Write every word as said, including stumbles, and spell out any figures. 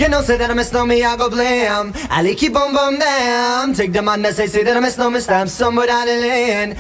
You know, say that I miss no me, I go blam. Ali keep on bum damn. Take the man that say, say that I miss no me stamp. Somewhere down the lane.